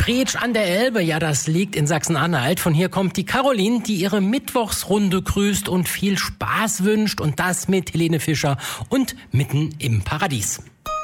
Preetsch an der Elbe, ja, das liegt in Sachsen-Anhalt. Von hier kommt die Caroline, die ihre Mittwochsrunde grüßt und viel Spaß wünscht. Und das mit Helene Fischer und Mitten im Paradies.